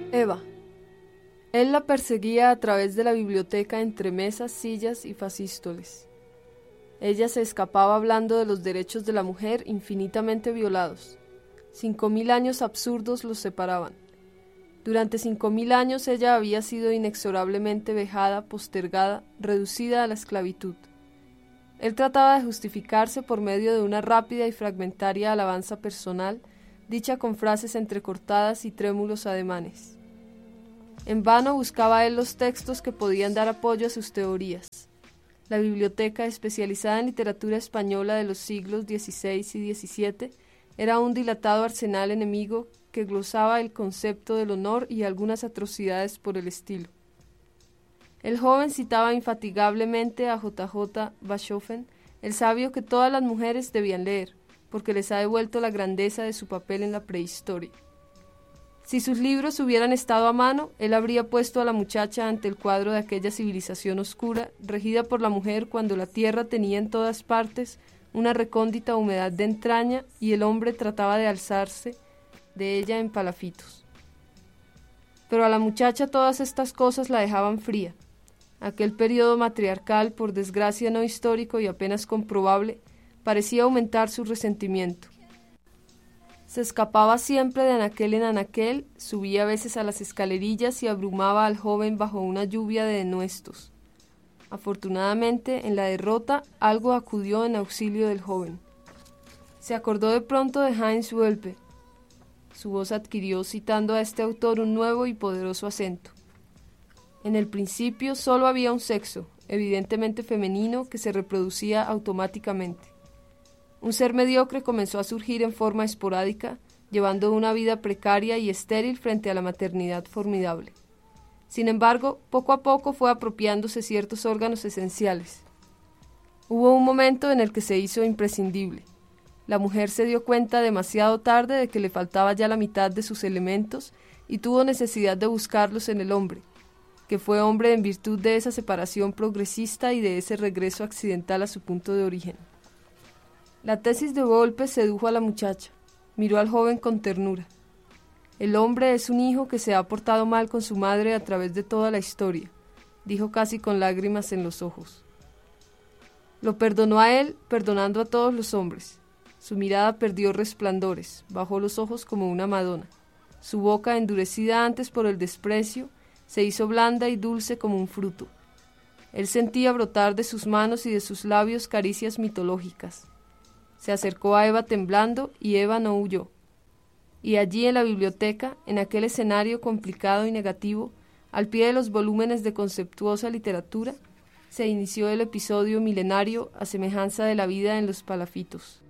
Eva. Él la perseguía a través de la biblioteca entre mesas, sillas y fasístoles. Ella se escapaba hablando de los derechos de la mujer infinitamente violados. 5000 años absurdos los separaban. Durante 5000 años ella había sido inexorablemente vejada, postergada, reducida a la esclavitud. Él trataba de justificarse por medio de una rápida y fragmentaria alabanza personal, dicha con frases entrecortadas y trémulos ademanes. En vano buscaba él los textos que podían dar apoyo a sus teorías. La biblioteca, especializada en literatura española de los siglos XVI y XVII, era un dilatado arsenal enemigo que glosaba el concepto del honor y algunas atrocidades por el estilo. El joven citaba infatigablemente a J.J. Bashofen, el sabio que todas las mujeres debían leer, porque les ha devuelto la grandeza de su papel en la prehistoria. Si sus libros hubieran estado a mano, él habría puesto a la muchacha ante el cuadro de aquella civilización oscura, regida por la mujer cuando la tierra tenía en todas partes una recóndita humedad de entraña y el hombre trataba de alzarse de ella en palafitos. Pero a la muchacha todas estas cosas la dejaban fría. Aquel periodo matriarcal, por desgracia no histórico y apenas comprobable, parecía aumentar su resentimiento. Se escapaba siempre de anaquel en anaquel, subía a veces a las escalerillas y abrumaba al joven bajo una lluvia de denuestos. Afortunadamente, en la derrota, algo acudió en auxilio del joven. Se acordó de pronto de Heinz Wölpe. Su voz adquirió, citando a este autor, un nuevo y poderoso acento. En el principio solo había un sexo, evidentemente femenino, que se reproducía automáticamente. Un ser mediocre comenzó a surgir en forma esporádica, llevando una vida precaria y estéril frente a la maternidad formidable. Sin embargo, poco a poco fue apropiándose ciertos órganos esenciales. Hubo un momento en el que se hizo imprescindible. La mujer se dio cuenta demasiado tarde de que le faltaba ya la mitad de sus elementos y tuvo necesidad de buscarlos en el hombre, que fue hombre en virtud de esa separación progresista y de ese regreso accidental a su punto de origen. La tesis de Wölpe sedujo a la muchacha. Miró al joven con ternura. El hombre es un hijo que se ha portado mal con su madre a través de toda la historia, dijo casi con lágrimas en los ojos. Lo perdonó a él, perdonando a todos los hombres. Su mirada perdió resplandores, bajó los ojos como una madona. Su boca, endurecida antes por el desprecio, se hizo blanda y dulce como un fruto. Él sentía brotar de sus manos y de sus labios caricias mitológicas. Se acercó a Eva temblando y Eva no huyó. Y allí en la biblioteca, en aquel escenario complicado y negativo, al pie de los volúmenes de conceptuosa literatura, se inició el episodio milenario a semejanza de la vida en los palafitos.